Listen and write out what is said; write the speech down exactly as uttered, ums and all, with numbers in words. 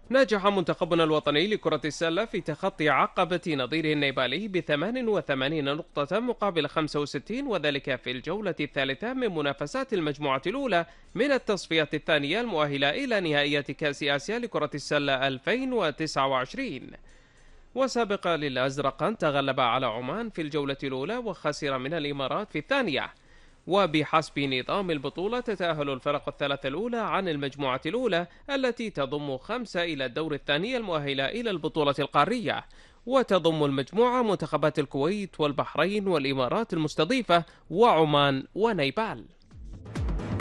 نجح منتخبنا الوطني لكرة السلة في تخطي عقبة نظيره النيبالي بثمان وثمانين نقطة مقابل خمسة وستين، وذلك في الجولة الثالثة من منافسات المجموعة الأولى من التصفية الثانية المؤهلة إلى نهائيات كأس آسيا لكرة السلة ألفين وتسعة وعشرين. وسابقا للأزرقان تغلب على عمان في الجولة الأولى وخسر من الإمارات في الثانية. وبحسب نظام البطولة تتأهل الفرق الثلاثة الأولى عن المجموعة الأولى التي تضم خمسة إلى الدور الثاني المؤهلة إلى البطولة القارية. وتضم المجموعة منتخبات الكويت والبحرين والإمارات المستضيفة وعمان ونيبال.